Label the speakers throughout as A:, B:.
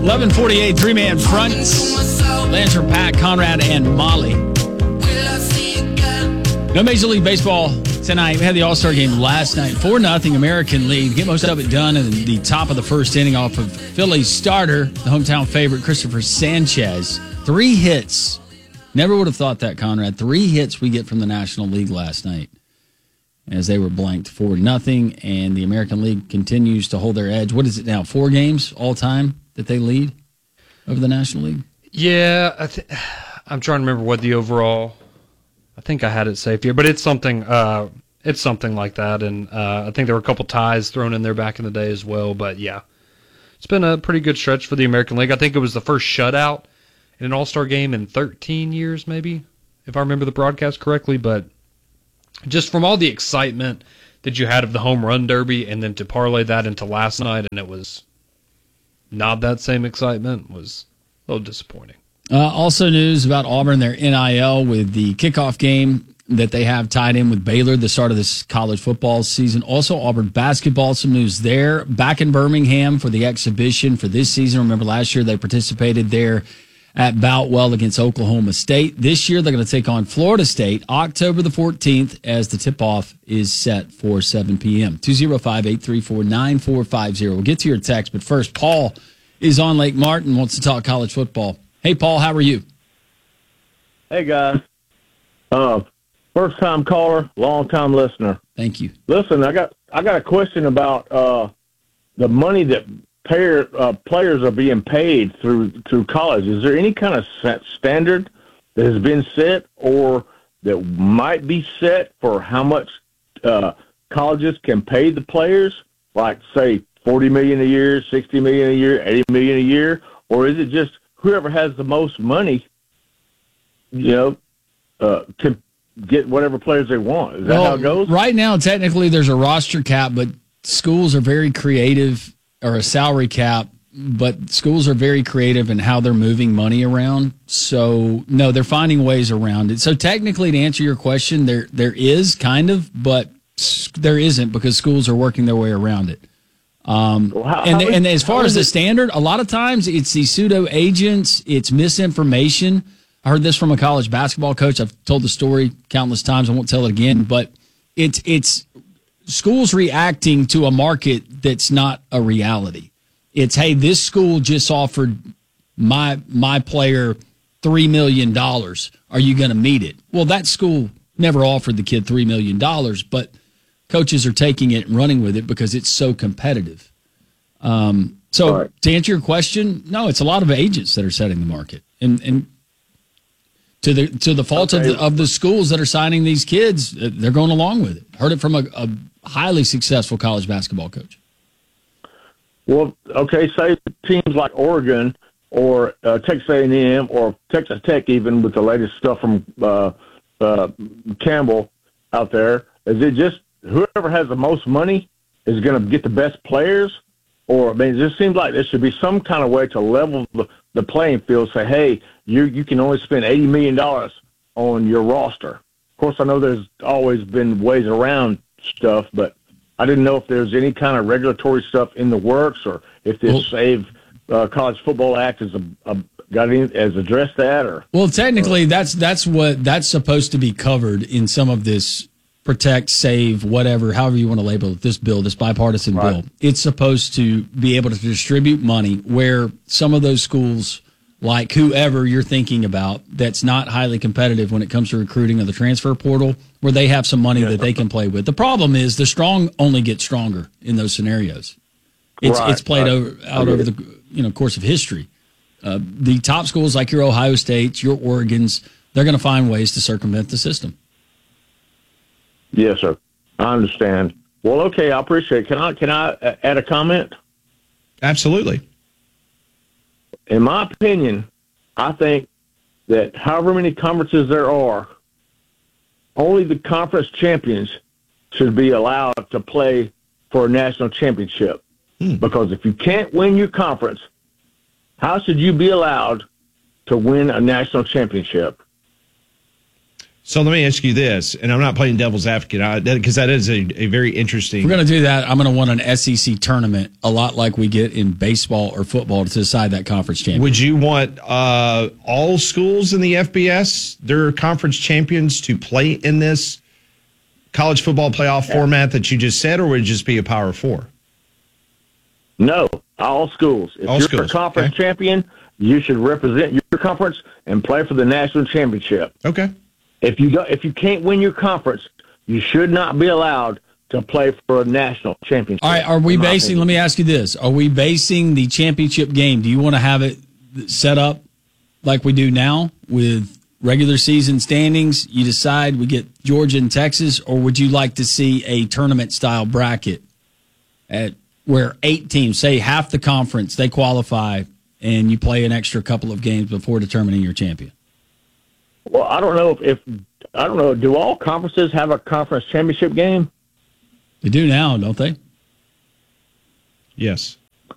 A: 11:48, three-man front. Lantern Pat, Conrad, and Molly. No Major League Baseball tonight. We had the All-Star game last night. 4-0 American League. Get most of it done in the top of the first inning off of Phillies starter, the hometown favorite, Christopher Sanchez. 3 hits. Never would have thought that, Conrad. 3 hits we get from the National League last night as they were blanked 4-0, and the American League continues to hold their edge. What is it now, 4 games all-time that they lead over the National League?
B: Yeah, I'm trying to remember what the overall... I think I had it saved here, but it's something like that, and I think there were a couple ties thrown in there back in the day as well, but yeah. It's been a pretty good stretch for the American League. I think it was the first shutout in an All-Star game in 13 years, maybe, if I remember the broadcast correctly, but just from all the excitement that you had of the home run derby and then to parlay that into last night and it was not that same excitement was a little disappointing.
A: Also news about Auburn, their NIL with the kickoff game that they have tied in with Baylor, the start of this college football season. Also Auburn basketball, some news there. Back in Birmingham for the exhibition for this season. Remember last year they participated there at Boutwell against Oklahoma State. This year they're going to take on Florida State October the 14th as the tip-off is set for 7 p.m. 205-834-9450. We'll get to your text, but first, Paul is on Lake Martin, wants to talk college football. Hey, Paul, how are you?
C: Hey, guys. First-time caller, long-time listener.
A: Thank you.
C: Listen, I got a question about the money that players are being paid through college. Is there any kind of standard that has been set or that might be set for how much colleges can pay the players? Like, say, $40 million a year, $60 million a year, $80 million a year? Or is it just whoever has the most money, can get whatever players they want? Is that how it goes?
A: Right now, technically, there's a roster cap, but schools are very creative, or a salary cap, but schools are very creative in how they're moving money around. So, no, they're finding ways around it. So, technically, to answer your question, there is kind of, but there isn't because schools are working their way around it. And as far as the standard, a lot of times it's the pseudo agents, it's misinformation. I heard this from a college basketball coach. I've told the story countless times. I won't tell it again, but it's schools reacting to a market that's not a reality. It's, hey, this school just offered my player $3 million. Are you going to meet it? Well, that school never offered the kid $3 million, but coaches are taking it and running with it because it's so competitive. To answer your question, no, it's a lot of agents that are setting the market, and to the fault of the schools that are signing these kids, they're going along with it. Heard it from a highly successful college basketball coach.
C: Well, okay, say teams like Oregon or Texas A&M or Texas Tech, even with the latest stuff from Campbell out there, is it just whoever has the most money is going to get the best players? Or, I mean, it just seems like there should be some kind of way to level the playing field, say, hey, you can only spend $80 million on your roster. Of course, I know there's always been ways around stuff, but I didn't know if there's any kind of regulatory stuff in the works or if this Save College Football Act has addressed that. Or
A: technically, that's supposed to be covered in some of this protect, save, whatever, however you want to label it, this bipartisan bill. It's supposed to be able to distribute money where some of those schools, like whoever you're thinking about, that's not highly competitive when it comes to recruiting of the transfer portal, where they have some money that they can play with. The problem is the strong only get stronger in those scenarios. It's played out over the course of history. The top schools like your Ohio States, your Oregons, they're going to find ways to circumvent the system.
C: Yes, sir. I understand. Well, okay, I appreciate it. Can I add a comment?
D: Absolutely.
C: In my opinion, I think that however many conferences there are, only the conference champions should be allowed to play for a national championship. Because if you can't win your conference, how should you be allowed to win a national championship?
D: So let me ask you this, and I'm not playing devil's advocate because that is a very interesting.
A: We're going to do that. I'm going to want an SEC tournament, a lot like we get in baseball or football, to decide that conference champion.
D: Would you want all schools in the FBS, their conference champions, to play in this college football playoff format that you just said, or would it just be a Power Four?
C: No, all schools. If you're a conference champion, you should represent your conference and play for the national championship.
D: Okay.
C: If you can't win your conference, you should not be allowed to play for a national championship.
A: All right, let me ask you this. Are we basing the championship game, do you want to have it set up like we do now with regular season standings? You decide we get Georgia and Texas, or would you like to see a tournament-style bracket where 8 teams, say half the conference, they qualify, and you play an extra couple of games before determining your champion?
C: Well, I don't know. Do all conferences have a conference championship game?
A: They do now, don't they?
D: Yes.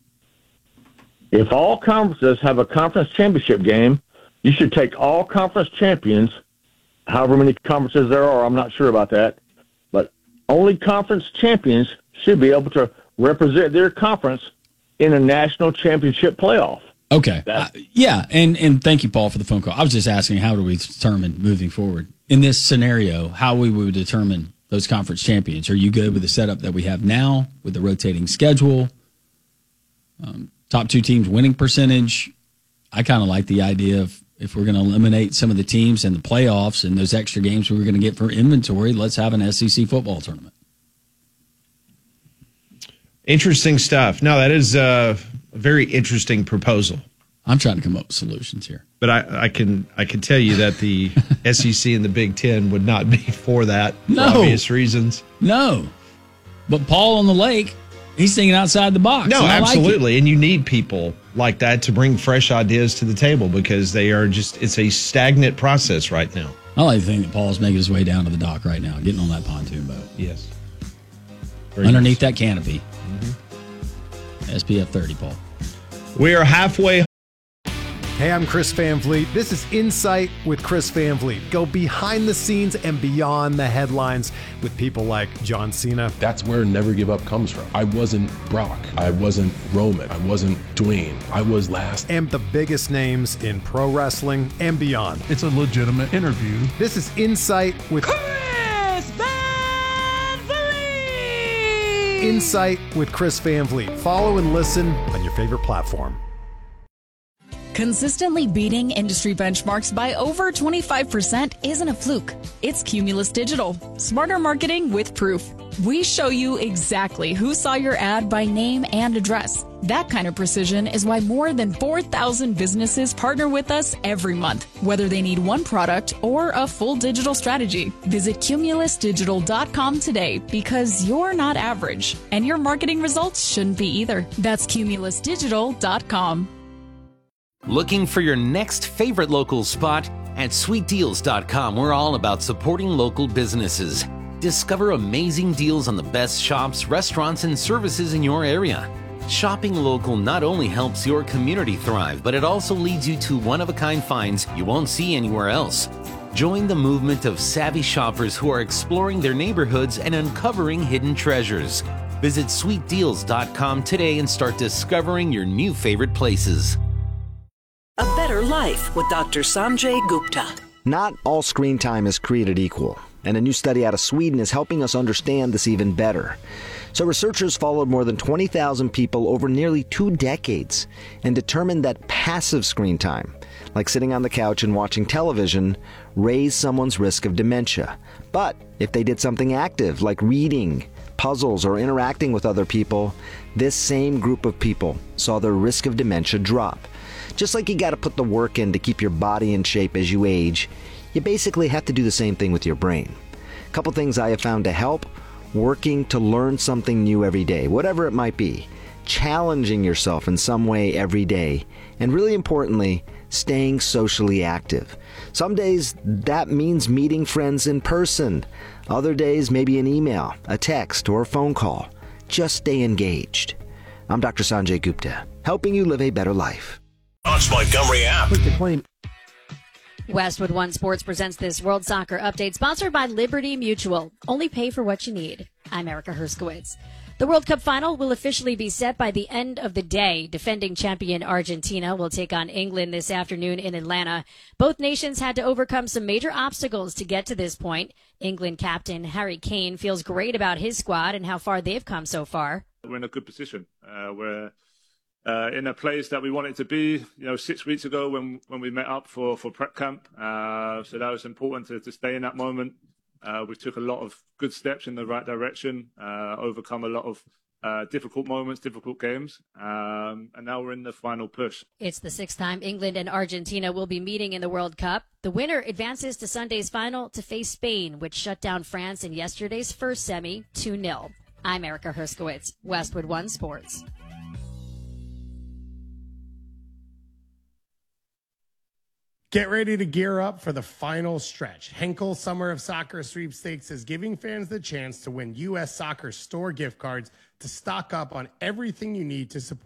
C: If all conferences have a conference championship game, you should take all conference champions, however many conferences there are, I'm not sure about that, but only conference champions should be able to represent their conference in a national championship playoff.
A: Okay. Yeah, and thank you, Paul, for the phone call. I was just asking, how do we determine moving forward in this scenario, how we would determine those conference champions? Are you good with the setup that we have now with the rotating schedule, top 2 teams winning percentage? I kind of like the idea of, if we're going to eliminate some of the teams in the playoffs and those extra games we were going to get for inventory, let's have an SEC football tournament.
D: Interesting stuff. No, that is a very interesting proposal.
A: I'm trying to come up with solutions here.
D: But I can tell you that the SEC and the Big Ten would not be for that for obvious reasons.
A: No. But Paul on the Lake, he's thinking outside the box.
D: No, absolutely. And you need people like that to bring fresh ideas to the table because it's a stagnant process right now.
A: I like to think that Paul's making his way down to the dock right now, getting on that pontoon boat.
D: Yes.
A: Underneath that canopy. SPF 30, Paul.
D: We are halfway.
E: Hey, I'm Chris Van Vliet. This is Insight with Chris Van Vliet. Go behind the scenes and beyond the headlines with people like John Cena.
F: That's where Never Give Up comes from. I wasn't Brock. I wasn't Roman. I wasn't Dwayne. I was last.
E: And the biggest names in pro wrestling and beyond.
G: It's a legitimate interview.
E: This is Insight with
H: Chris Van Vliet.
E: Insight with Chris Van Vliet. Follow and listen on your favorite platform.
I: Consistently beating industry benchmarks by over 25% isn't a fluke. It's Cumulus Digital. Smarter marketing with proof. We show you exactly who saw your ad by name and address. That kind of precision is why more than 4,000 businesses partner with us every month, whether they need one product or a full digital strategy. Visit cumulusdigital.com today because you're not average, and your marketing results shouldn't be either. That's cumulusdigital.com.
J: Looking for your next favorite local spot? At sweetdeals.com, we're all about supporting local businesses. Discover amazing deals on the best shops, restaurants, and services in your area. Shopping local not only helps your community thrive, but it also leads you to one-of-a-kind finds you won't see anywhere else. Join the movement of savvy shoppers who are exploring their neighborhoods and uncovering hidden treasures. Visit sweetdeals.com today and start discovering your new favorite places.
K: A Better Life with Dr. Sanjay Gupta.
L: Not all screen time is created equal, and a new study out of Sweden is helping us understand this even better. So researchers followed more than 20,000 people over nearly 2 decades and determined that passive screen time, like sitting on the couch and watching television, raised someone's risk of dementia. But if they did something active, like reading, puzzles, or interacting with other people, this same group of people saw their risk of dementia drop. Just like you got to put the work in to keep your body in shape as you age, you basically have to do the same thing with your brain. A couple things I have found to help: working to learn something new every day, whatever it might be, challenging yourself in some way every day, and really importantly, staying socially active. Some days that means meeting friends in person. Other days maybe an email, a text, or a phone call. Just stay engaged. I'm Dr. Sanjay Gupta, helping you live a better life.
M: Launch Montgomery app.
E: Click to claim.
G: Westwood One Sports presents this World Soccer Update, sponsored by Liberty Mutual. Only pay for what you need. I'm Erica Herskowitz. The World Cup final will officially be set by the end of the day. Defending champion Argentina will take on England this afternoon in Atlanta. Both nations had to overcome some major obstacles to get to this point. England captain Harry Kane feels great about his squad and how far they've come so far.
M: We're in a good position. We're in a place that we wanted to be, 6 weeks ago when we met up for prep camp. So that was important to stay in that moment. We took a lot of good steps in the right direction, overcome a lot of difficult moments, difficult games, and now we're in the final push.
G: It's the sixth time England and Argentina will be meeting in the World Cup. The winner advances to Sunday's final to face Spain, which shut down France in yesterday's first semi 2-0. I'm Erica Herskowitz, Westwood One Sports.
N: Get ready to gear up for the final stretch. Henkel Summer of Soccer Sweepstakes is giving fans the chance to win U.S. Soccer store gift cards to stock up on everything you need to support